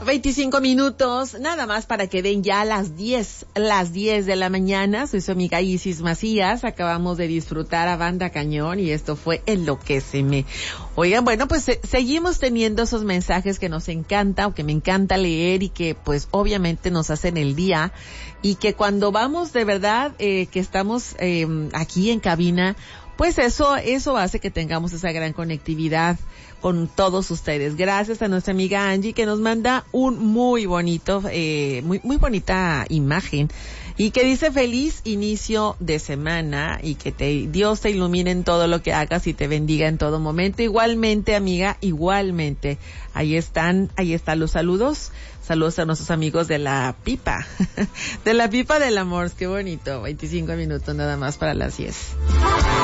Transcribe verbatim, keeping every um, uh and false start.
veinticinco minutos, nada más para que den ya las diez, las diez de la mañana. Soy su amiga Isis Macías. Acabamos de disfrutar a Banda Cañón y esto fue Enloquéceme. Oigan, bueno, pues se, seguimos teniendo esos mensajes que nos encanta o que me encanta leer y que pues obviamente nos hacen el día, y que cuando vamos de verdad, eh, que estamos eh, aquí en cabina, pues eso, eso hace que tengamos esa gran conectividad con todos ustedes. Gracias a nuestra amiga Angie, que nos manda un muy bonito, eh, muy, muy bonita imagen, y que dice feliz inicio de semana, y que te, Dios te ilumine en todo lo que hagas y te bendiga en todo momento. Igualmente, amiga, igualmente. Ahí están, ahí están los saludos. Saludos a nuestros amigos de la pipa, de la pipa del amor. Qué bonito. veinticinco minutos nada más para las diez.